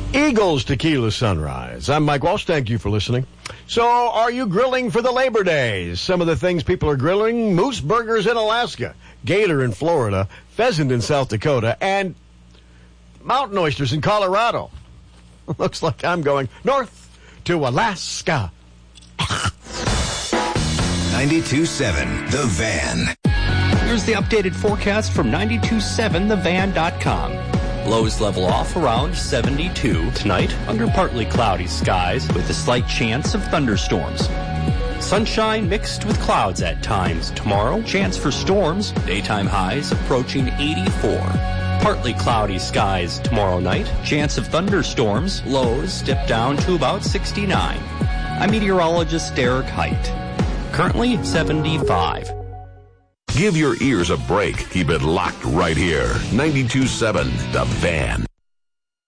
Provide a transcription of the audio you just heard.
Eagles Tequila Sunrise. I'm Mike Walsh. Thank you for listening. So, are you grilling for the Labor Days? Some of the things people are grilling: moose burgers in Alaska, gator in Florida, pheasant in South Dakota, and mountain oysters in Colorado. Looks like I'm going north to Alaska. 92.7 The Van. Here's the updated forecast from 927thevan.com. Lows level off around 72 tonight under partly cloudy skies with a slight chance of thunderstorms. Sunshine mixed with clouds at times tomorrow. Chance for storms. Daytime highs approaching 84. Partly cloudy skies tomorrow night. Chance of thunderstorms. Lows dip down to about 69. I'm meteorologist Derek Height. Currently 75. Give your ears a break. Keep it locked right here. 92.7 The Van.